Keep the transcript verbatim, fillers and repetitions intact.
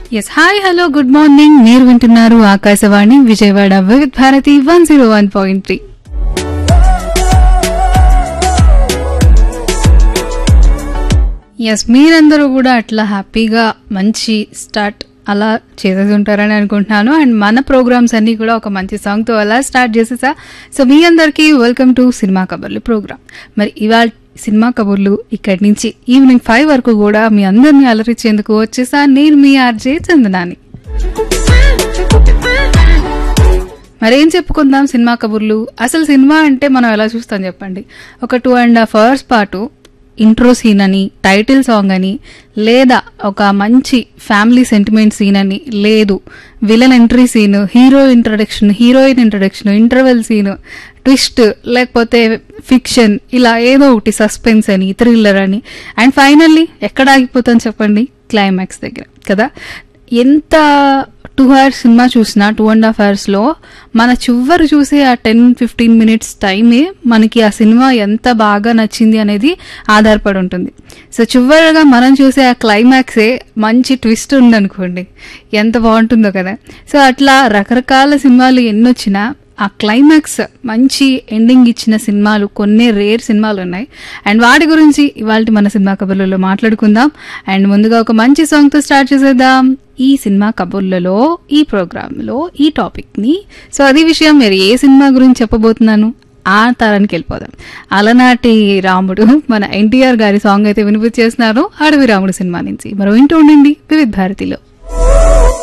Yes hi hello good morning. మీరు వింటున్నారు ఆకాశవాణి విజయవాడ వివిధ Bharati one zero one point three. Yes మీరందరూ కూడా అట్లా హ్యాపీగా మంచి స్టార్ట్ అలా చేసేసి ఉంటారని అనుకుంటున్నాను. అండ్ మన ప్రోగ్రామ్స్ అన్నీ కూడా ఒక మంచి సాంగ్తో అలా స్టార్ట్ చేసేసా. సో మీ అందరికీ వెల్కమ్ టు సినిమా కబుర్లు ప్రోగ్రామ్. మరి ఇవాళ సినిమా కబుర్లు ఇక్కడి నుంచి ఈవినింగ్ ఫైవ్ వరకు కూడా మీ అందరినీ అలరించేందుకు వచ్చేసా. నేను మీ ఆర్జే చందనాని. మరేం చెప్పుకుందాం సినిమా కబుర్లు. అసలు సినిమా అంటే మనం ఎలా చూస్తాం చెప్పండి. ఒక టూ అండ్ హాఫ్ అవర్స్ పాటు ఇంట్రో సీన్ అని, టైటిల్ సాంగ్ అని, లేదా ఒక మంచి ఫ్యామిలీ సెంటిమెంట్ సీన్ అని, లేదు villain entry scene, hero introduction, heroine introduction, interval scene, twist, లేకపోతే ఫిక్షన్, ఇలా ఏదో ఒకటి సస్పెన్స్ అని, థ్రిల్లర్ అని, అండ్ ఫైనల్లీ ఎక్కడ ఆగిపోతాం చెప్పండి, క్లైమాక్స్ దగ్గర కదా. ఎంత టూ అవర్స్ సినిమా చూసినా టూ అండ్ హాఫ్ అవర్స్లో మన చివరి చూసే ఆ టెన్ ఫిఫ్టీన్ మినిట్స్ టైమే మనకి ఆ సినిమా ఎంత బాగా నచ్చింది అనేది ఆధారపడి ఉంటుంది. సో చివరిగా మనం చూసే ఆ క్లైమాక్సే మంచి ట్విస్ట్ ఉందనుకోండి, ఎంత బాగుంటుందో కదా. సో అట్లా రకరకాల సినిమాలు ఎన్నొచ్చినా ఆ క్లైమాక్స్ మంచి ఎండింగ్ ఇచ్చిన సినిమాలు కొన్ని రేర్ సినిమాలు ఉన్నాయి. అండ్ వాటి గురించి ఇవాళ మన సినిమా కబుర్లలో మాట్లాడుకుందాం. అండ్ ముందుగా ఒక మంచి సాంగ్తో స్టార్ట్ చేసేద్దాం ఈ సినిమా కబుర్లలో, ఈ ప్రోగ్రాంలో ఈ టాపిక్ని. సో అది విషయం. మీరు ఏ సినిమా గురించి చెప్పబోతున్నాను ఆ తరానికి వెళ్ళిపోదాం. అలనాటి రాముడు మన ఎన్టీఆర్ గారి సాంగ్ అయితే వినిపించేస్తున్నారు అడవి రాముడు సినిమా నుంచి. మరో వింటూ ఉండండి వివిధ భారతిలో.